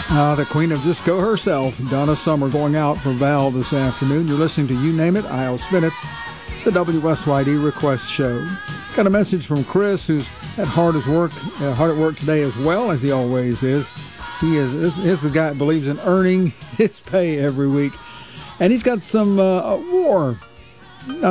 The queen of disco herself, Donna Summer, going out for Val this afternoon. You're listening to You Name It, I'll Spin It, the WSYD Request Show. Got a message from Chris, who's hard at work today as well, as he always is. He is the guy that believes in earning his pay every week. And he's got some war.